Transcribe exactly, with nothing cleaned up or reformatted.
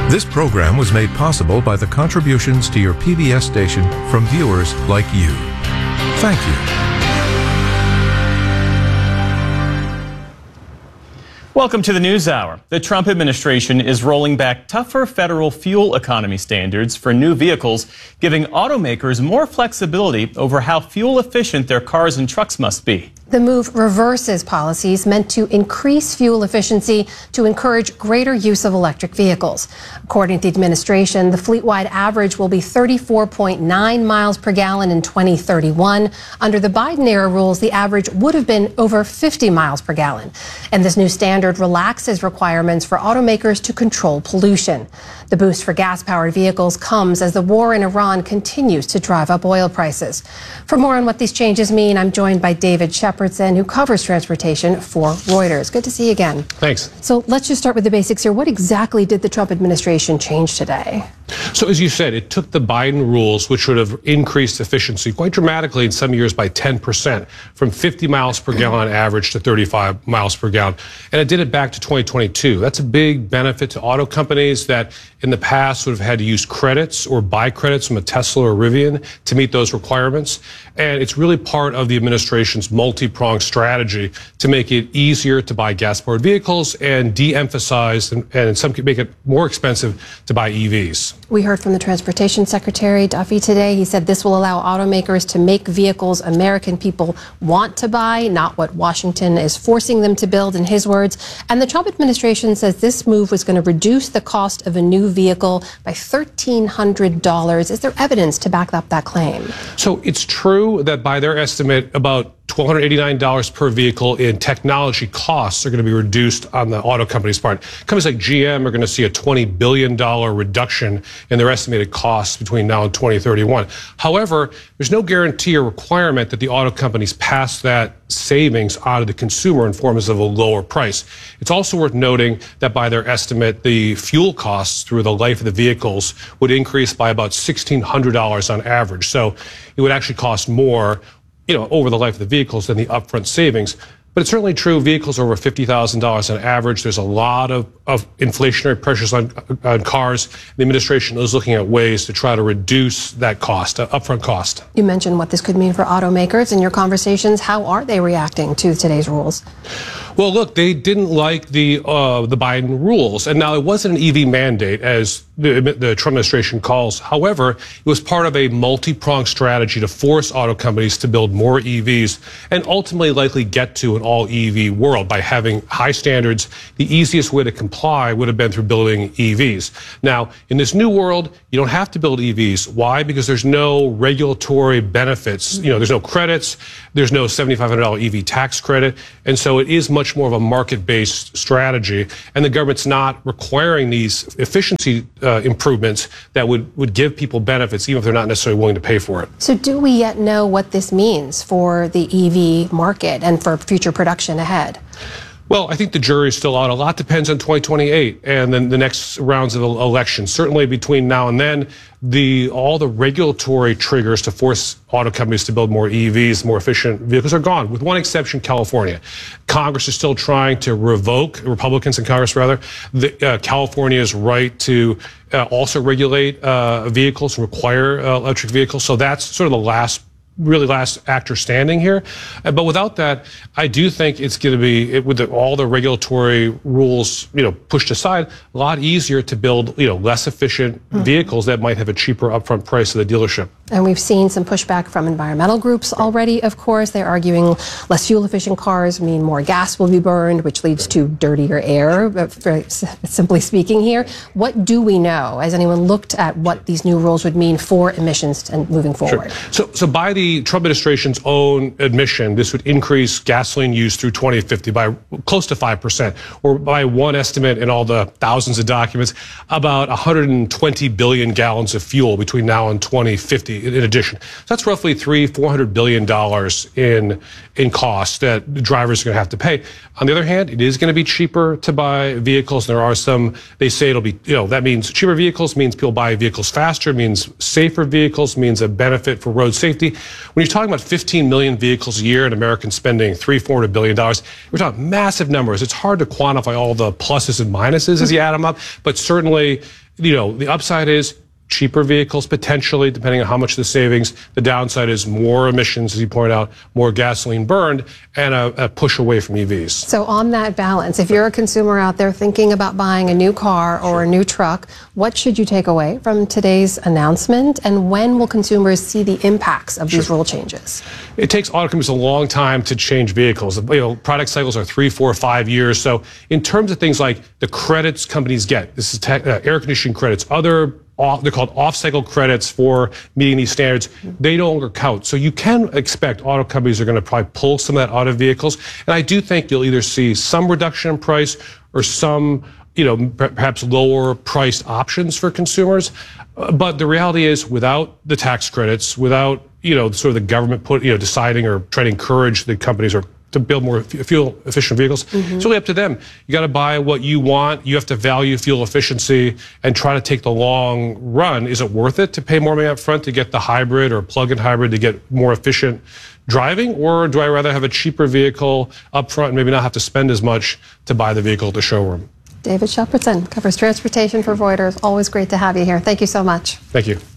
This program was made possible by the contributions to your P B S station from viewers like you. Thank you. Welcome to the News Hour. The Trump administration is rolling back tougher federal fuel economy standards for new vehicles, giving automakers more flexibility over how fuel efficient their cars and trucks must be. The move reverses policies meant to increase fuel efficiency to encourage greater use of electric vehicles. According to the administration, the fleet-wide average will be thirty-four point nine miles per gallon in twenty thirty-one. Under the Biden-era rules, the average would have been over fifty miles per gallon. And this new standard relaxes requirements for automakers to control pollution. The boost for gas-powered vehicles comes as the war in Iran continues to drive up oil prices. For more on what these changes mean, I'm joined by David Shepardson, who covers transportation for Reuters. Good to see you again. Thanks. So let's just start with the basics here. What exactly did the Trump administration change today? So as you said, it took the Biden rules, which would have increased efficiency quite dramatically in some years by ten percent, from fifty miles per gallon average to thirty-five miles per gallon. And it did it back to twenty twenty-two. That's a big benefit to auto companies that in the past would have had to use credits or buy credits from a Tesla or Rivian to meet those requirements. And it's really part of the administration's multi-pronged strategy to make it easier to buy gas-powered vehicles and de-emphasize and, and in some cases make it more expensive to buy E Vs. We heard from the Transportation Secretary Duffy today. He said this will allow automakers to make vehicles American people want to buy, not what Washington is forcing them to build, in his words. And the Trump administration says this move was going to reduce the cost of a new vehicle by one thousand three hundred dollars. Is there evidence to back up that claim? So it's true that by their estimate, about one thousand two hundred eighty-nine dollars per vehicle in technology costs are going to be reduced on the auto company's part. Companies like G M are going to see a twenty billion dollars reduction in their estimated costs between now and twenty thirty-one. However, there's no guarantee or requirement that the auto companies pass that savings on to the consumer in forms of a lower price. It's also worth noting that by their estimate, the fuel costs through the life of the vehicles would increase by about one thousand six hundred dollars on average. So it would actually cost more, you know, over the life of the vehicles than the upfront savings. But it's certainly true, vehicles are over fifty thousand dollars on average. There's a lot of, of inflationary pressures on, on cars. The administration is looking at ways to try to reduce that cost, uh, upfront cost. You mentioned what this could mean for automakers in your conversations. How are they reacting to today's rules? Well, look, they didn't like the uh, the Biden rules. And now it wasn't an E V mandate, as the, the Trump administration calls. However, it was part of a multi-pronged strategy to force auto companies to build more E Vs and ultimately likely get to an all E V world by having high standards. The easiest way to comply would have been through building E Vs. Now, in this new world, you don't have to build E Vs. Why? Because there's no regulatory benefits. You know, there's no credits. There's no seventy-five hundred dollars E V tax credit. And so it is much more of a market-based strategy. And the government's not requiring these efficiency uh, improvements that would, would give people benefits, even if they're not necessarily willing to pay for it. So do we yet know what this means for the E V market and for future production ahead? Well, I think the jury is still out. A lot depends on twenty twenty-eight and then the next rounds of elections. Certainly between now and then, the all the regulatory triggers to force auto companies to build more E Vs, more efficient vehicles are gone, with one exception, California. Congress is still trying to revoke, Republicans in Congress rather, the, uh, California's right to uh, also regulate uh, vehicles and require uh, electric vehicles. So that's sort of the last really last actor standing here. Uh, but without that, I do think it's going to be, it, with the, all the regulatory rules, you know, pushed aside, a lot easier to build, you know, less efficient mm-hmm. vehicles that might have a cheaper upfront price at the dealership. And we've seen some pushback from environmental groups already, of course. They're arguing less fuel-efficient cars mean more gas will be burned, which leads to dirtier air, very simply speaking here. What do we know? Has anyone looked at what these new rules would mean for emissions and moving forward? Sure. So, so by the Trump administration's own admission, this would increase gasoline use through twenty fifty by close to five percent, or by one estimate in all the thousands of documents, about one hundred twenty billion gallons of fuel between now and twenty fifty. In addition, so that's roughly three, four hundred billion dollars in in costs that the drivers are going to have to pay. On the other hand, it is going to be cheaper to buy vehicles. There are some, they say it'll be, you know, that means cheaper vehicles means people buy vehicles faster, means safer vehicles, means a benefit for road safety. When you're talking about fifteen million vehicles a year and Americans spending three, four hundred billion dollars, we're talking massive numbers. It's hard to quantify all the pluses and minuses as you add them up, but certainly you know, the upside is cheaper vehicles, potentially, depending on how much the savings. The downside is more emissions, as you point out, more gasoline burned, and a, a push away from E Vs. So on that balance, if you're a consumer out there thinking about buying a new car or a new truck, what should you take away from today's announcement? And when will consumers see the impacts of these Sure. rule changes? It takes auto companies a long time to change vehicles. You know, product cycles are three, four, five years. So in terms of things like the credits companies get, this is tech, uh, air conditioning credits, other Off, they're called off-cycle credits for meeting these standards. They no longer count. So you can expect auto companies are going to probably pull some of that out of vehicles. And I do think you'll either see some reduction in price or some, you know, perhaps lower priced options for consumers. Uh, but the reality is, without the tax credits, without, you know, sort of the government put, you know, deciding or trying to encourage the companies or to build more fuel efficient vehicles. Mm-hmm. It's really up to them. You got to buy what you want. You have to value fuel efficiency and try to take the long run. Is it worth it to pay more money up front to get the hybrid or plug-in hybrid to get more efficient driving? Or do I rather have a cheaper vehicle up front and maybe not have to spend as much to buy the vehicle at the showroom? David Shepardson covers transportation for Reuters. Always great to have you here. Thank you so much. Thank you.